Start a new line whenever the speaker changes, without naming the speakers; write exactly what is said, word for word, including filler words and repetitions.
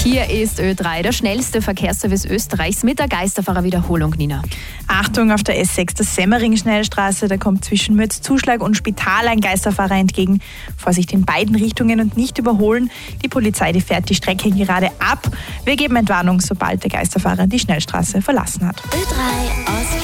Hier ist Ö drei, der schnellste Verkehrsservice Österreichs mit der Geisterfahrerwiederholung, Nina.
Achtung, auf der S sechs, der Semmering-Schnellstraße, da kommt zwischen Mötz-Zuschlag und Spital ein Geisterfahrer entgegen. Vorsicht in beiden Richtungen und nicht überholen. Die Polizei, die fährt die Strecke gerade ab. Wir geben Entwarnung, sobald der Geisterfahrer die Schnellstraße verlassen hat.
Ö drei aus